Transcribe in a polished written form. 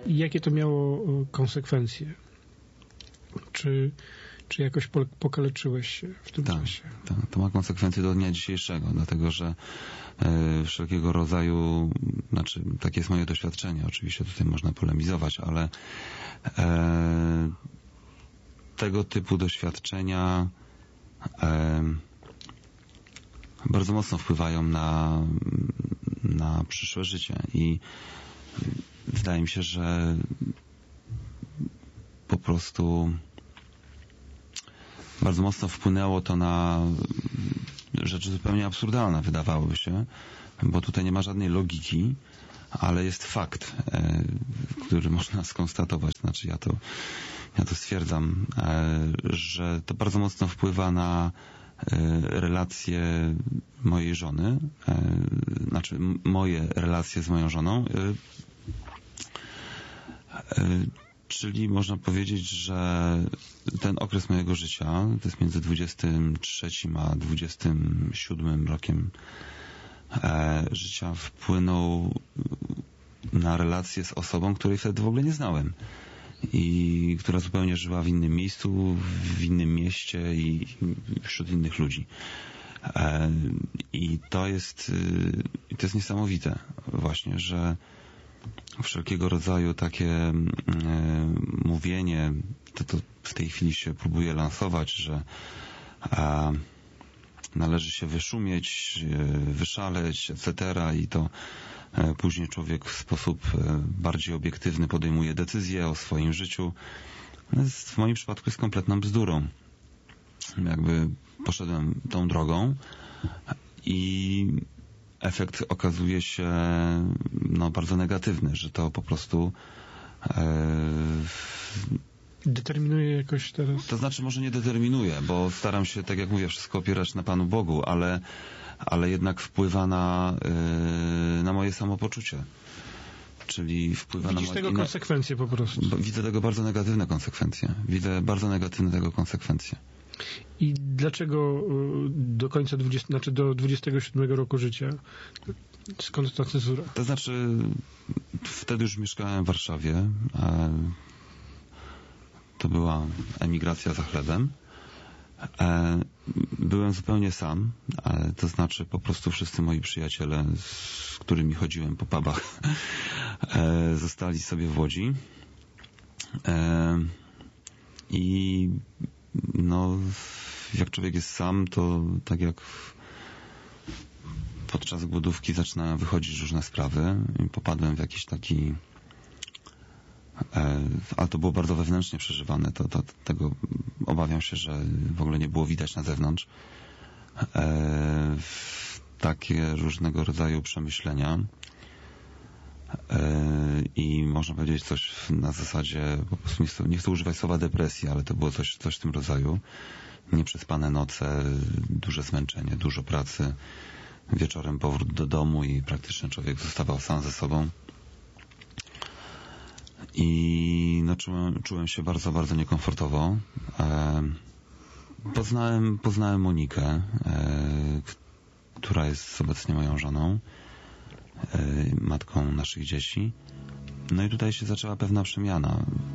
I jakie to miało konsekwencje? Czy jakoś pokaleczyłeś się w tym czasie? Tak, to ma konsekwencje do dnia dzisiejszego, dlatego że wszelkiego rodzaju, takie jest moje doświadczenie, oczywiście tutaj można polemizować, ale tego typu doświadczenia bardzo mocno wpływają na przyszłe życie i wydaje mi się, że po prostu bardzo mocno wpłynęło to na rzeczy zupełnie absurdalne, wydawałoby się, bo tutaj nie ma żadnej logiki, ale jest fakt, który można skonstatować. Znaczy ja to stwierdzam, że to bardzo mocno wpływa na relacje mojej żony, moje relacje z moją żoną, czyli można powiedzieć, że ten okres mojego życia, to jest między 23 a 27 rokiem życia, wpłynął na relacje z osobą, której wtedy w ogóle nie znałem i która zupełnie żyła w innym miejscu, w innym mieście i wśród innych ludzi. I to jest niesamowite właśnie, że wszelkiego rodzaju takie mówienie, to w tej chwili się próbuje lansować, że należy się wyszumieć, wyszaleć, etc. I to później człowiek w sposób bardziej obiektywny podejmuje decyzje o swoim życiu. W moim przypadku jest kompletną bzdurą. Jakby poszedłem tą drogą i efekt okazuje się bardzo negatywny, że to po prostu determinuje jakoś teraz? To znaczy może nie determinuje, bo staram się, tak jak mówię, wszystko opierać na Panu Bogu, ale jednak wpływa na moje samopoczucie. Czyli wpływa Widzisz tego konsekwencje po prostu. Widzę tego bardzo negatywne konsekwencje. Widzę bardzo negatywne tego konsekwencje. I dlaczego do końca do 27 roku życia? Skąd ta cezura? To znaczy, wtedy już mieszkałem w Warszawie. To była emigracja za chlebem. Byłem zupełnie sam, to znaczy po prostu wszyscy moi przyjaciele, z którymi chodziłem po pubach, zostali sobie w Łodzi. I jak człowiek jest sam, to tak jak podczas głodówki zaczynają wychodzić różne sprawy i popadłem w jakiś taki, ale to było bardzo wewnętrznie przeżywane, tego obawiam się, że w ogóle nie było widać na zewnątrz. Takie różnego rodzaju przemyślenia i można powiedzieć coś na zasadzie, po prostu nie chcę używać słowa depresji, ale to było coś w tym rodzaju. Nieprzespane noce, duże zmęczenie, dużo pracy, wieczorem powrót do domu i praktycznie człowiek zostawał sam ze sobą. I czułem się bardzo, bardzo niekomfortowo. Poznałem Monikę, która jest obecnie moją żoną, matką naszych dzieci. No i tutaj się zaczęła pewna przemiana.